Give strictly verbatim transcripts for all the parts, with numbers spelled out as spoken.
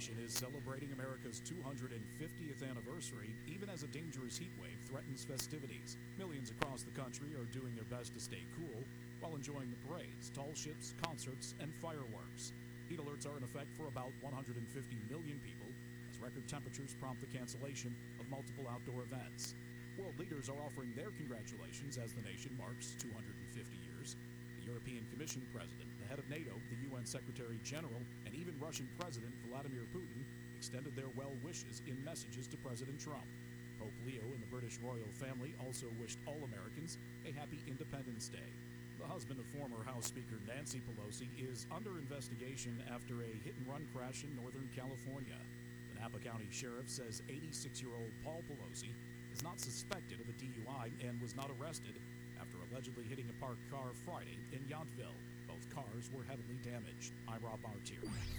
nation is celebrating America's two hundred fiftieth anniversary, even as a dangerous heat wave threatens festivities. Millions across the country are doing their best to stay cool while enjoying the parades, tall ships, concerts, and fireworks. Heat alerts are in effect for about one hundred fifty million people, as record temperatures prompt the cancellation of multiple outdoor events. World leaders are offering their congratulations as the nation marks two hundred fifty years. The European Commission President, the head of NATO, the U N Secretary General, and even Russian President Vladimir Putin extended their well wishes in messages to President Trump. Pope Leo and the British royal family also wished all Americans a happy Independence Day. The husband of former House Speaker Nancy Pelosi is under investigation after a hit-and-run crash in Northern California. The Napa County Sheriff says eighty-six-year-old Paul Pelosi is not suspected of a D U I and was not arrested after allegedly hitting a parked car Friday in Yountville. Both cars were heavily damaged. I'm Rob Martier.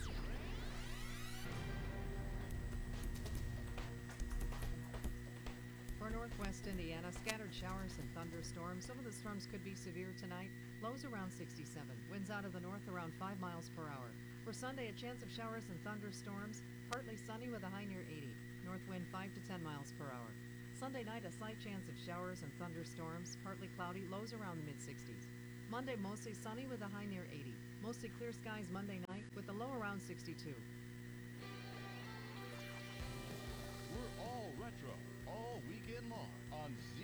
For northwest Indiana, scattered showers and thunderstorms. Some of the storms could be severe tonight. Lows around sixty-seven. Winds out of the north around five miles per hour. For Sunday, a chance of showers and thunderstorms. Partly sunny with a high near eighty. North wind five to ten miles per hour. Sunday night, a slight chance of showers and thunderstorms. Partly cloudy. Lows around the mid-sixties. Monday, mostly sunny with a high near eighty. Mostly clear skies Monday night with a low around sixty-two. We're all retro, all weekend long on Z